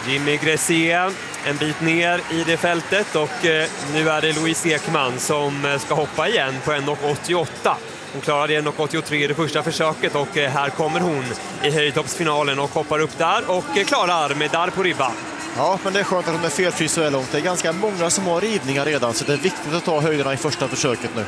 Jimmy Gressier en bit ner i det fältet och nu är det Louise Ekman som ska hoppa igen på 1,88. Hon klarade 1,83 i det första försöket och här kommer hon i höjdhoppsfinalen och hoppar upp där och klarar med där på ribban. Ja, men det är skönt att hon är felfri så här långt. Det är ganska många som har rivningar redan, så det är viktigt att ta höjderna i första försöket nu.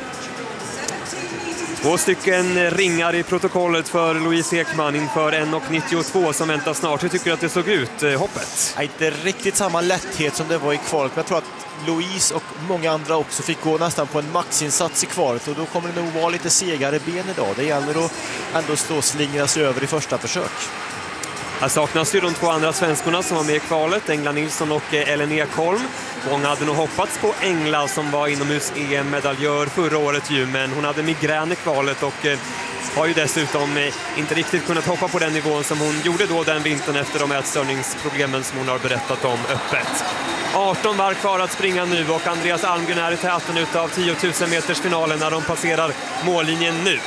2 stycken ringar i protokollet för Louise Ekman inför 1,92 som väntar snart. Hur tycker du att det såg ut, hoppet? Ja, inte riktigt samma lätthet som det var i kvalet, men jag tror att Louise och många andra också fick gå nästan på en maxinsats i kvalet och då kommer det nog vara lite segare ben idag. Det gäller att ändå stå och slingra sig över i första försök. Här saknas ju de 2 andra svenskorna som var med i kvalet, Engla Nilsson och Ellen Ekholm. Många hade nog hoppats på Engla som var inomhus EM-medaljör förra året ju, men hon hade migrän i kvalet och har ju dessutom inte riktigt kunnat hoppa på den nivån som hon gjorde då den vintern efter de ätstörningsproblemen som hon har berättat om öppet. 18 varv kvar att springa nu och Andreas Almgren är i täten utav 10 000 meters finalen när de passerar mållinjen nu.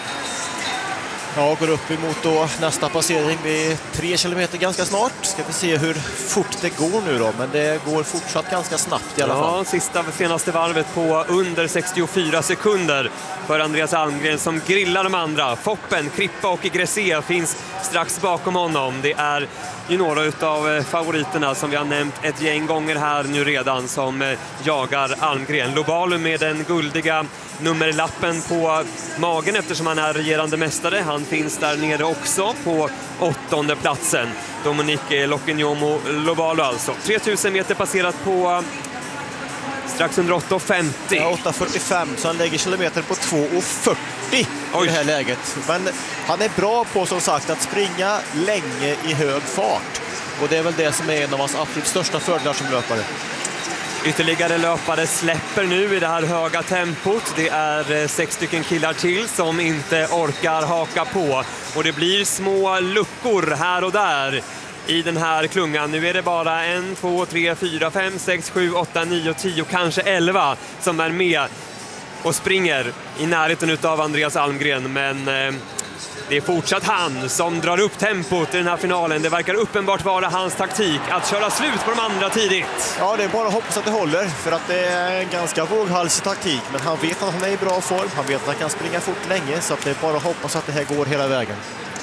Ja, går upp emot då nästa passering vid 3 kilometer ganska snart. Ska vi se hur fort det går nu då, men det går fortsatt ganska snabbt i alla fall. Ja, senaste varvet på under 64 sekunder för Andreas Almgren som grillar de andra. Foppen, Krippa och Gressier finns strax bakom honom. Det är ju några av favoriterna som vi har nämnt ett gäng gånger här nu redan som jagar Almgren. Lobalu med den guldiga nummerlappen på magen eftersom han är regerande mästare. Han finns där nere också på 8:e platsen. Dominique Lokenyomo Lobalu alltså. 3000 meter passerat på strax under 8,50. Ja, 8,45, så han lägger kilometer på 2,40 i det här läget. Men han är bra på som sagt att springa länge i hög fart. Och det är väl det som är en av hans absolut största fördelar som löpare. Ytterligare löpare släpper nu i det här höga tempot. Det är 6 stycken killar till som inte orkar haka på. Och det blir små luckor här och där i den här klungan. Nu är det bara 1, 2, 3, 4, 5, 6, 7, 8, 9, 10, kanske 11 som är med och springer i närheten av Andreas Almgren. Men det är fortsatt han som drar upp tempot i den här finalen. Det verkar uppenbart vara hans taktik att köra slut på de andra tidigt. Ja, det är bara att hoppas att det håller, för att det är en ganska våghalsig taktik. Men han vet att han är i bra form, han vet att han kan springa fort länge, så att det är bara att hoppas att det här går hela vägen.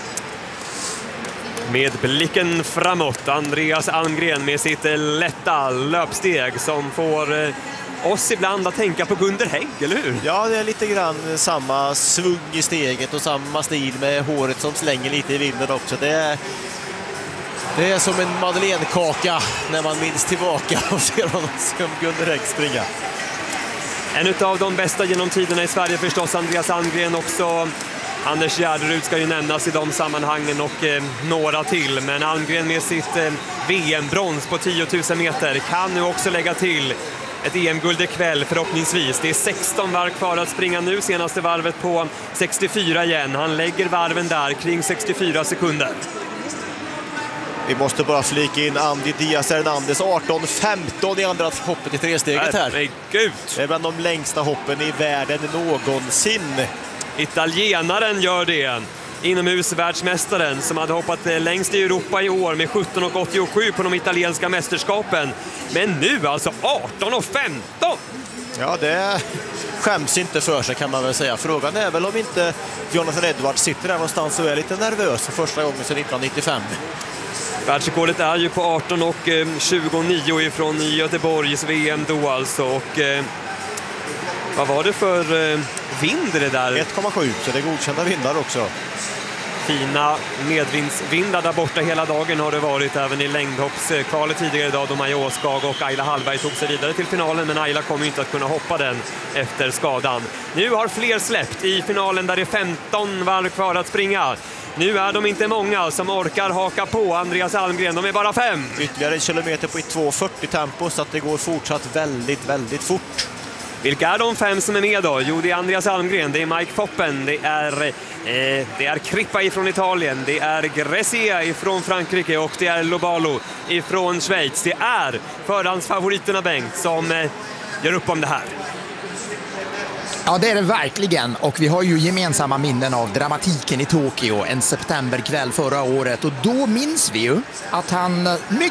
Med blicken framåt, Andreas Almgren med sitt lätta löpsteg som får oss ibland att tänka på Gunder Hägg, eller hur? Ja, det är lite grann samma svung i steget och samma stil med håret som slänger lite i vinden också. Det är som en madeleinekaka när man minns tillbaka och ser honom som Gunder Hägg springa. En av de bästa genom tiderna i Sverige förstås, Andreas Almgren också. Anders Gärderud ska ju nämnas i de sammanhangen och några till. Men Almgren med sitt VM-brons på 10 000 meter kan nu också lägga till ett EM-guld ikväll förhoppningsvis. Det är 16 varv kvar att springa nu. Senaste varvet på 64 igen. Han lägger varven där kring 64 sekunder. Vi måste bara flika in Andy Diaz Hernandez 18-15 i andra hoppet i tresteget här. Herregud. Det är bland de längsta hoppen i världen någonsin. Italienaren gör det. Inomhusvärldsmästaren som hade hoppat längst i Europa i år med 17,87 på de italienska mästerskapen. Men nu alltså 18,15! Ja, det skäms inte för sig kan man väl säga. Frågan är väl om inte Jonathan Edwards sitter där någonstans och är lite nervös för första gången sedan 1995. Världsrekordet är ju på 18,29 ifrån Göteborgs VM då alltså. Och vad var det för vind det där? 1,7, så det är godkända vindar också. Fina medvindsvindar där borta hela dagen har det varit, även i längdhoppskvalet tidigare idag då Maja Åskag och Ayla Hallberg tog sig vidare till finalen, men Ayla kommer inte att kunna hoppa den efter skadan. Nu har fler släppt i finalen där det är 15 varv kvar att springa. Nu är de inte många som orkar haka på Andreas Almgren, de är bara 5. Ytterligare en kilometer på 2,40 tempo, så att det går fortsatt väldigt, väldigt fort. Vilka är de 5 som är med då? Jo, det är Andreas Almgren, det är Mike Foppen, det är Krippa ifrån Italien, det är Gressier ifrån Frankrike och det är Lobalu ifrån Schweiz. Det är förhandsfavoriterna, Bengt, som gör upp om det här. Ja, det är det verkligen, och vi har ju gemensamma minnen av dramatiken i Tokyo en septemberkväll förra året, och då minns vi ju att han mycket